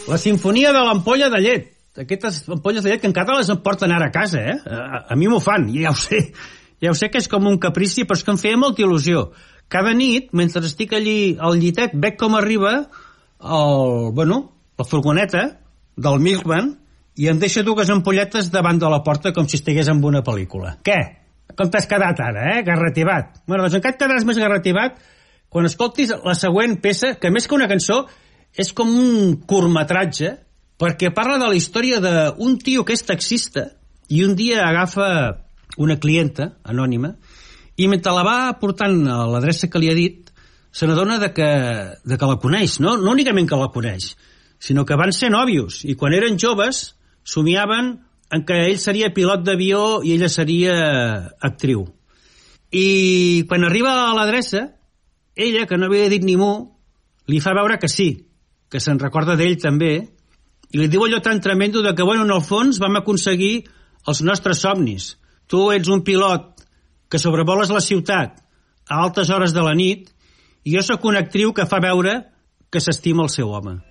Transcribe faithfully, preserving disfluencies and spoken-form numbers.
La sinfonia de l'ampolla de llet. Aquestes ampolles de llet que encara les porten ara a casa, eh? A, a mi m'ho fan, ja ho sé. Ja ho sé que és com un caprici, però és que em feia molta il·lusió. Cada nit, mentre estic allí al llitet, veig com arriba el, bueno, la furgoneta del Milkman i em deixa dues ampolletes davant de la porta com si estigués en una pel·lícula. Què? Com t'has quedat ara, eh? Garrativat. Bueno, doncs encara et quedaràs més garrativat quan escoltis la següent peça, que més que una cançó és com un curtmetratge, perquè parla de la història d'un tio que és taxista i un dia agafa una clienta anònima i mentre la va portant a l'adreça que li ha dit se n'adona de que, de que la coneix, no? No únicament que la coneix, sinó que van ser nòvios i quan eren joves somiaven en què ell seria pilot d'avió i ella seria actriu. I quan arriba a l'adreça, ella, que no havia dit ni mu, li fa veure que sí, que se'n recorda d'ell també, i li diu allò tan tremendo de que, bueno, en el fons vam aconseguir els nostres somnis. Tu ets un pilot que sobrevoles la ciutat a altes hores de la nit i jo sóc una actriu que fa veure que s'estima el seu home.